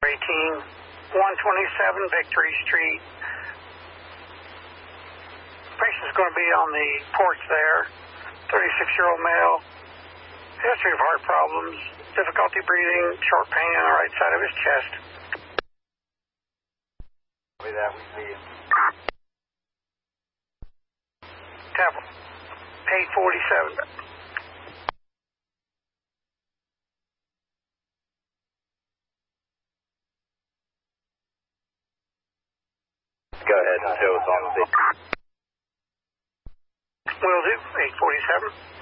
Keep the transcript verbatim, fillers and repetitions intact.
eighteen, one twenty-seven Victory Street. Patient's going to be on the porch there. thirty-six-year-old male. History of heart problems, difficulty breathing, short pain on the right side of his chest. That we see him. Temple, eight forty-seven. Go ahead and show us on the scene. Will do, eight forty-seven.